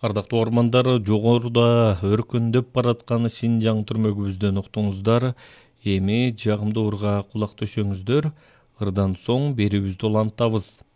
Ардактуу ормандар, жогоруда өркүндөп бараткан Шинжаң түрмөгүбүздөн уктуңуздар. Эми жагымдуу ырга кулак төшөңүздөр. Ырдан соң берүүбүздү улантабыз.